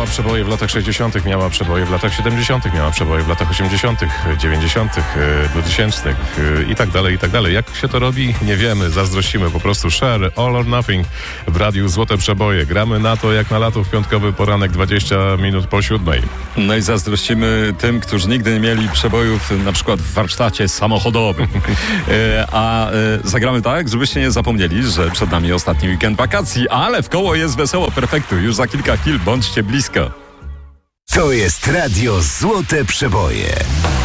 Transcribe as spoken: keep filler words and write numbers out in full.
miała przeboje w latach sześćdziesiątych, miała przeboje w latach siedemdziesiątych, miała przeboje w latach osiemdziesiątych, dziewięćdziesiątych, dwutysięcznych i tak dalej, i tak dalej. Jak się to robi? Nie wiemy, zazdrościmy po prostu. Share, All or Nothing w radiu Złote Przeboje. Gramy na to jak na lato w piątkowy poranek, dwadzieścia minut po siódmej. No i zazdrościmy tym, którzy nigdy nie mieli przebojów na przykład w warsztacie samochodowym. e, a e, zagramy tak, żebyście nie zapomnieli, że przed nami ostatni weekend wakacji, ale w koło jest wesoło perfektu. Już za kilka chwil bądźcie blisko. To jest radio Złote Przeboje.